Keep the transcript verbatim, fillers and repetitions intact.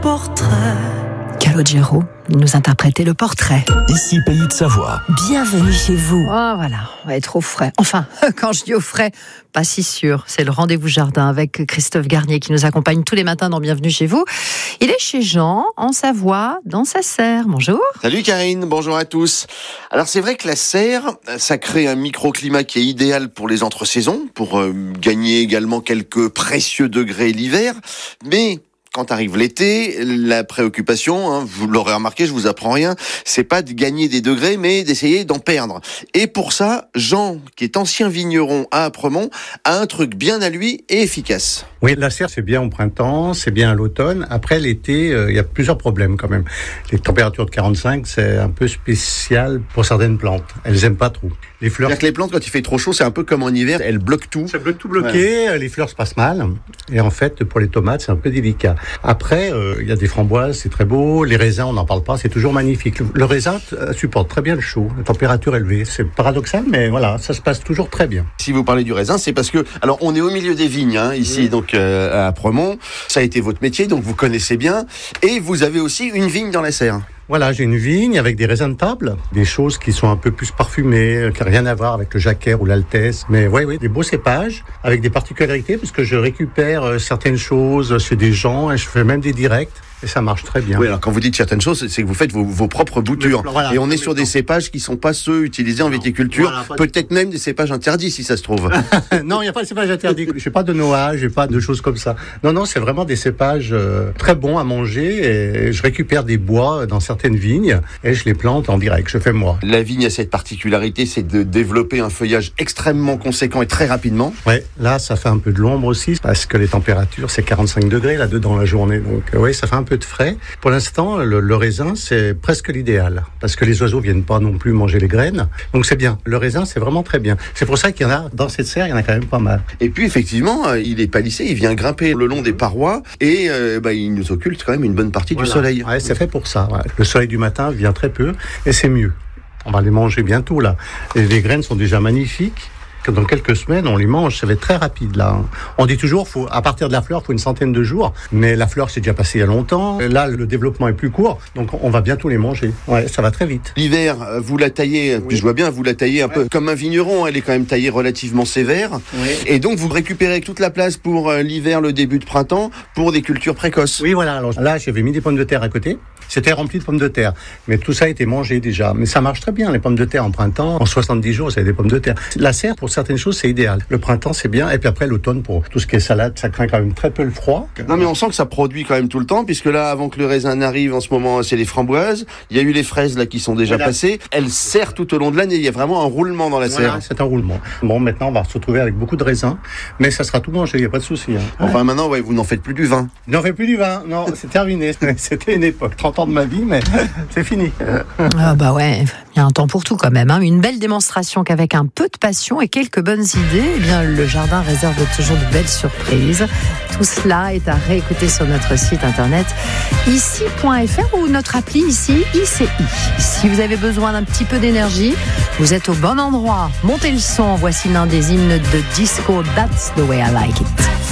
portrait. Calogero nous interprétait le portrait. Ici Pays de Savoie. Bienvenue chez vous. Oh voilà, on va être au frais. Enfin, quand je dis au frais, pas si sûr. C'est le rendez-vous jardin avec Christophe Garnier qui nous accompagne tous les matins dans Bienvenue chez vous. Il est chez Jean, en Savoie, dans sa serre. Bonjour. Salut Karine, bonjour à tous. Alors c'est vrai que la serre, ça crée un microclimat qui est idéal pour les entre-saisons, pour euh, gagner également quelques précieux degrés l'hiver, mais quand arrive l'été, la préoccupation, hein, vous l'aurez remarqué, je vous apprends rien, c'est pas de gagner des degrés, mais d'essayer d'en perdre. Et pour ça, Jean, qui est ancien vigneron à Apremont, a un truc bien à lui et efficace. Oui, la serre, c'est bien au printemps, c'est bien à l'automne. Après, l'été, il euh, y a plusieurs problèmes quand même. Les températures de quarante-cinq, c'est un peu spécial pour certaines plantes. Elles aiment pas trop. Les fleurs... C'est-à-dire que les plantes, quand il fait trop chaud, c'est un peu comme en hiver, elles bloquent tout. Ça bloque tout bloqué, ouais. Les fleurs se passent mal. Et en fait, pour les tomates, c'est un peu délicat. Après, il euh, y a des framboises, c'est très beau. Les raisins, on n'en parle pas, c'est toujours magnifique. Le, le raisin euh, supporte très bien le chaud, la température élevée. C'est paradoxal, mais voilà, ça se passe toujours très bien. Si vous parlez du raisin, c'est parce que... Alors, on est au milieu des vignes, hein, ici, oui. donc euh, à Apremont. Ça a été votre métier, donc vous connaissez bien. Et vous avez aussi une vigne dans la serre. Voilà, j'ai une vigne avec des raisins de table, des choses qui sont un peu plus parfumées, qui n'ont rien à voir avec le jacquère ou l'altesse. Mais oui, oui, des beaux cépages avec des particularités parce que je récupère certaines choses chez des gens et je fais même des directs. Et ça marche très bien. Oui, alors quand vous dites certaines choses, c'est que vous faites vos, vos propres boutures. Le, voilà, et on est sur des cépages qui sont pas ceux utilisés en non, viticulture. Voilà, peut-être même des cépages interdits, si ça se trouve. Non, il n'y a pas de cépages interdits. Je n'ai pas de noix, j'ai pas de choses comme ça. Non, non, c'est vraiment des cépages euh, très bons à manger. Et je récupère des bois dans certaines vignes et je les plante en direct. Je fais moi. La vigne a cette particularité, c'est de développer un feuillage extrêmement conséquent et très rapidement. Oui, là, ça fait un peu de l'ombre aussi parce que les températures, c'est quarante-cinq degrés là-dedans la journée. Donc, euh, oui, ça fait un peu de frais. Pour l'instant, le, le raisin, c'est presque l'idéal, parce que les oiseaux viennent pas non plus manger les graines. Donc c'est bien. Le raisin, c'est vraiment très bien. C'est pour ça qu'il y en a, dans cette serre, il y en a quand même pas mal. Et puis, effectivement, il est palissé, il vient grimper le long des parois, et euh, bah, il nous occulte quand même une bonne partie voilà. du soleil. Ouais, c'est fait pour ça. Ouais. Le soleil du matin vient très peu, et c'est mieux. On va les manger bientôt, là. Et les graines sont déjà magnifiques. Dans quelques semaines, on les mange, ça va être très rapide là. On dit toujours, faut, à partir de la fleur, il faut une centaine de jours, mais la fleur s'est déjà passée il y a longtemps. Là, le développement est plus court, donc on va bientôt les manger. Ouais, ça va très vite. L'hiver, vous la taillez, oui. je vois bien, vous la taillez un ouais. peu comme un vigneron, elle est quand même taillée relativement sévère. Oui. Et donc, vous récupérez toute la place pour l'hiver, le début de printemps, pour des cultures précoces. Oui, voilà. Alors là, j'avais mis des pommes de terre à côté. C'était rempli de pommes de terre. Mais tout ça a été mangé déjà. Mais ça marche très bien, les pommes de terre en printemps. En soixante-dix jours, ça a des pommes de terre. La serre, pour certaines choses, c'est idéal. Le printemps, c'est bien. Et puis après, l'automne, pour tout ce qui est salade, ça craint quand même très peu le froid. Non, mais on sent que ça produit quand même tout le temps, puisque là, avant que le raisin n'arrive, en ce moment, c'est les framboises. Il y a eu les fraises, là, qui sont déjà voilà. passées. Elles serrent tout au long de l'année. Il y a vraiment un roulement dans la voilà, serre. C'est un roulement. Bon, maintenant, on va se retrouver avec beaucoup de raisins. Mais ça sera tout mangé. Il n'y a pas de souci. Hein. Enfin, ouais. maintenant, ouais, vous n'en faites plus du vin. Je n'en fais plus du vin. Non, c'est terminé. C'était une époque. trente ans de ma vie, mais c'est fini. Ah bah ouais, il y a un temps pour tout quand même. Hein. Une belle démonstration qu'avec un peu de passion et quelques bonnes idées, eh bien, le jardin réserve toujours de belles surprises. Tout cela est à réécouter sur notre site internet ici point f r ou notre appli ici, I C I. Si vous avez besoin d'un petit peu d'énergie, vous êtes au bon endroit. Montez le son, voici l'un des hymnes de disco, That's the way I like it.